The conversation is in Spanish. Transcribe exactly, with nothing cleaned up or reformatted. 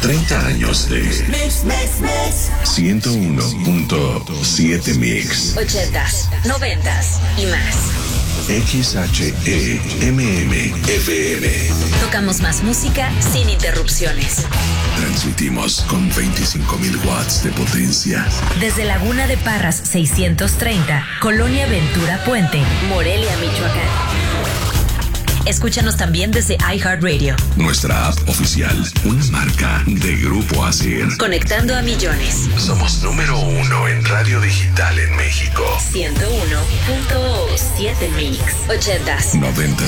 treinta años de ciento uno punto siete Mix. ochentas, noventas y más. X H E M M F M. Tocamos más música sin interrupciones. Transmitimos con veinticinco mil watts de potencia. Desde Laguna de Parras seiscientos treinta, Colonia Ventura Puente, Morelia, Michoacán. Escúchanos también desde iHeartRadio. Nuestra app oficial, una marca de Grupo Asir. Conectando a millones. Somos número uno en radio digital en México. ciento uno punto siete Mix. ochentas. noventas.